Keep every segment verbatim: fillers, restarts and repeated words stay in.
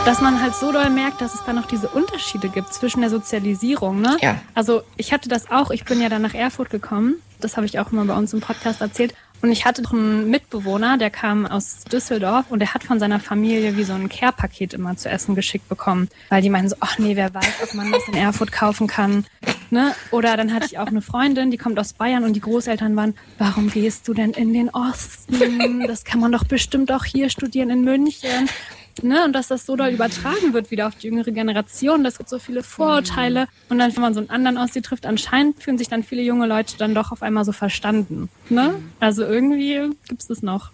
Dass man halt so doll merkt, dass es da noch diese Unterschiede gibt zwischen der Sozialisierung, ne? Ja. Also ich hatte das auch, ich bin ja dann nach Erfurt gekommen, das habe ich auch immer bei uns im Podcast erzählt. Und ich hatte noch einen Mitbewohner, der kam aus Düsseldorf und der hat von seiner Familie wie so ein Care-Paket immer zu essen geschickt bekommen. Weil die meinen so, ach nee, wer weiß, ob man das in Erfurt kaufen kann. Ne? Oder dann hatte ich auch eine Freundin, die kommt aus Bayern und die Großeltern waren, warum gehst du denn in den Osten? Das kann man doch bestimmt auch hier studieren in München. Ne, und dass das so doll übertragen wird wieder auf die jüngere Generation. Das gibt so viele Vorurteile. Und dann, wenn man so einen anderen Ossi trifft, anscheinend fühlen sich dann viele junge Leute dann doch auf einmal so verstanden. Ne? Also irgendwie gibt es das noch.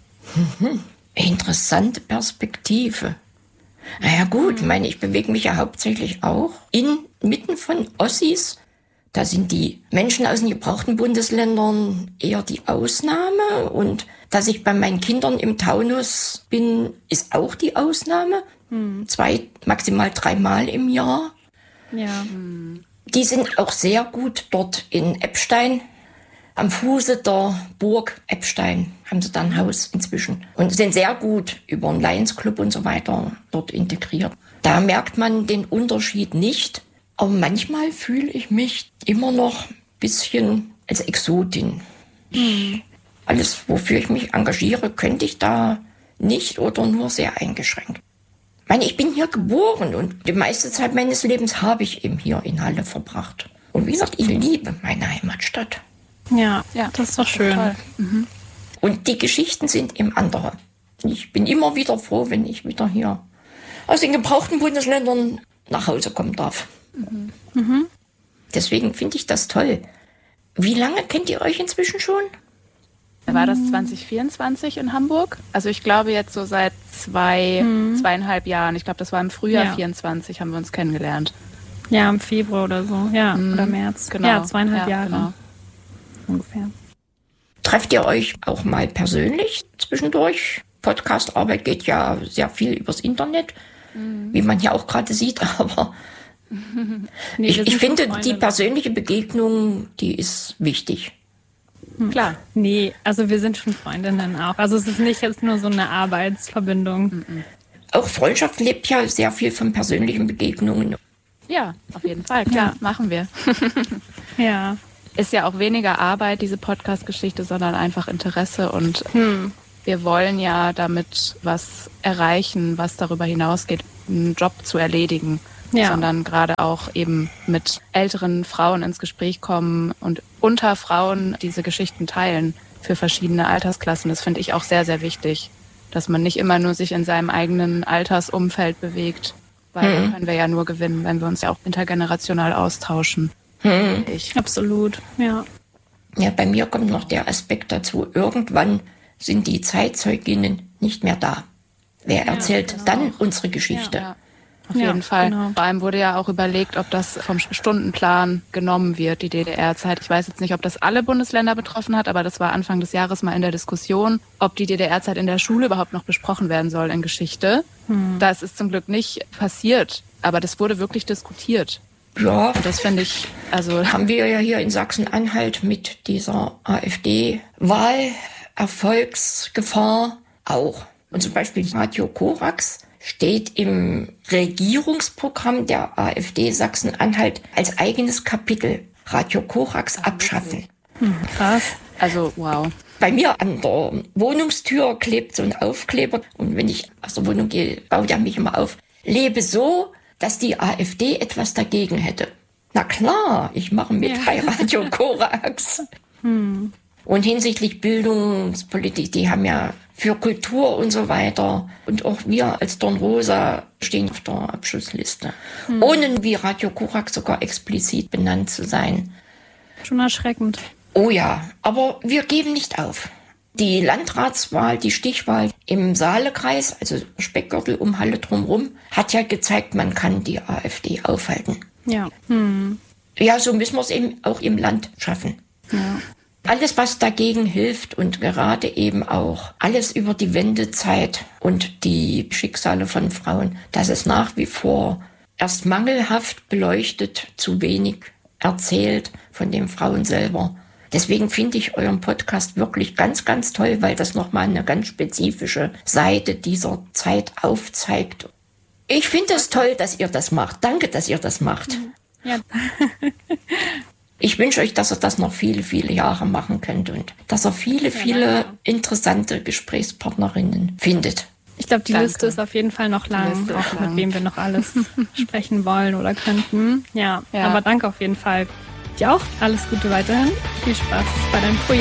Interessante Perspektive. Naja gut, ich meine, ich bewege mich ja hauptsächlich auch inmitten von Ossis. Da sind die Menschen aus den gebrauchten Bundesländern eher die Ausnahme. Und dass ich bei meinen Kindern im Taunus bin, ist auch die Ausnahme. Hm. Zwei, maximal dreimal im Jahr. Ja. Die sind auch sehr gut dort in Eppstein. Am Fuße der Burg Eppstein haben sie dann ein Haus inzwischen. Und sind sehr gut über den Lions Club und so weiter dort integriert. Da merkt man den Unterschied nicht. Aber manchmal fühle ich mich immer noch ein bisschen als Exotin. Mhm. Alles, wofür ich mich engagiere, könnte ich da nicht oder nur sehr eingeschränkt. Ich meine, ich bin hier geboren und die meiste Zeit meines Lebens habe ich eben hier in Halle verbracht. Und wie gesagt, ich liebe meine Heimatstadt. Ja, ja, das ist doch schön. Toll. Mhm. Und die Geschichten sind eben andere. Ich bin immer wieder froh, wenn ich wieder hier aus den gebrauchten Bundesländern nach Hause kommen darf. Mhm. Mhm. Deswegen finde ich das toll. Wie lange kennt ihr euch inzwischen schon? War das zwanzig vierundzwanzig in Hamburg? Also ich glaube jetzt so seit zwei, mhm. zweieinhalb Jahren. Ich glaube, das war im Frühjahr ja. vierundzwanzig haben wir uns kennengelernt. Ja, im Februar oder so. Ja, mhm. oder März. Genau. Ja, zweieinhalb ja, Jahre. Genau. Ungefähr. Trefft ihr euch auch mal persönlich zwischendurch? Podcastarbeit geht ja sehr viel übers Internet, mhm. wie man ja auch gerade sieht, aber nee, ich, ich finde, die persönliche Begegnung, die ist wichtig. Hm. Klar. Nee, also wir sind schon Freundinnen auch. Also es ist nicht jetzt nur so eine Arbeitsverbindung. Mhm. Auch Freundschaft lebt ja sehr viel von persönlichen Begegnungen. Ja, auf jeden Fall, klar, ja. machen wir. Ja. Ist ja auch weniger Arbeit, diese Podcast-Geschichte, sondern einfach Interesse und hm. wir wollen ja damit was erreichen, was darüber hinausgeht, einen Job zu erledigen. Ja. Sondern gerade auch eben mit älteren Frauen ins Gespräch kommen und unter Frauen diese Geschichten teilen für verschiedene Altersklassen. Das finde ich auch sehr, sehr wichtig, dass man nicht immer nur sich in seinem eigenen Altersumfeld bewegt, weil hm. dann können wir ja nur gewinnen, wenn wir uns ja auch intergenerational austauschen. Hm. Ich. Absolut, ja. Ja, bei mir kommt noch der Aspekt dazu, irgendwann sind die Zeitzeuginnen nicht mehr da. Wer ja, erzählt genau. dann unsere Geschichte? Ja, ja. Auf ja, jeden Fall. Genau. Vor allem wurde ja auch überlegt, ob das vom Stundenplan genommen wird, die D D R-Zeit. Ich weiß jetzt nicht, ob das alle Bundesländer betroffen hat, aber das war Anfang des Jahres mal in der Diskussion, ob die D D R-Zeit in der Schule überhaupt noch besprochen werden soll in Geschichte. Hm. Das ist zum Glück nicht passiert, aber das wurde wirklich diskutiert. Ja. Und das finde ich, also... Haben wir ja hier in Sachsen-Anhalt mit dieser AfD-Wahlerfolgsgefahr auch. Und zum Beispiel Radio Korax steht im Regierungsprogramm der AfD Sachsen-Anhalt als eigenes Kapitel Radio Korax abschaffen. Hm, krass. Also, wow. Bei mir an der Wohnungstür klebt so ein Aufkleber. Und wenn ich aus der Wohnung gehe, baut er mich immer auf. Lebe so, dass die AfD etwas dagegen hätte. Na klar, ich mache mit ja. bei Radio Korax. Hm. Und hinsichtlich Bildungspolitik, die haben ja für Kultur und so weiter. Und auch wir als Dornrosa stehen auf der Abschussliste. Hm. Ohne wie Radio Korax sogar explizit benannt zu sein. Schon erschreckend. Oh ja, aber wir geben nicht auf. Die Landratswahl, die Stichwahl im Saalekreis, also Speckgürtel um Halle drumherum, hat ja gezeigt, man kann die AfD aufhalten. Ja. Hm. Ja, so müssen wir es eben auch im Land schaffen. Ja. Alles, was dagegen hilft und gerade eben auch alles über die Wendezeit und die Schicksale von Frauen, das ist nach wie vor erst mangelhaft beleuchtet, zu wenig erzählt von den Frauen selber. Deswegen finde ich euren Podcast wirklich ganz, ganz toll, weil das nochmal eine ganz spezifische Seite dieser Zeit aufzeigt. Ich finde es toll, dass ihr das macht. Danke, dass ihr das macht. Ja. Ich wünsche euch, dass ihr das noch viele, viele Jahre machen könnt und dass ihr viele, viele ja, interessante Gesprächspartnerinnen findet. Ich glaube, die Danke. Liste ist auf jeden Fall noch lang, auch lang. Mit wem wir noch alles sprechen wollen oder könnten. Ja, ja, aber danke auf jeden Fall. Dir auch alles Gute weiterhin. Viel Spaß bei deinem Projekt.